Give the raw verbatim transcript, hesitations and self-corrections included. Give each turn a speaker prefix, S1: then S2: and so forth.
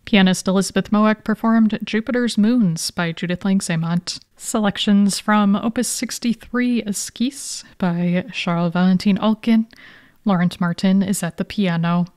S1: Pianist Elizabeth Moak performed Jupiter's Moons by Judith Langsemont. Selections from Opus sixty-three Esquisse by Charles Valentin Olkin. Laurent Martin is at the piano.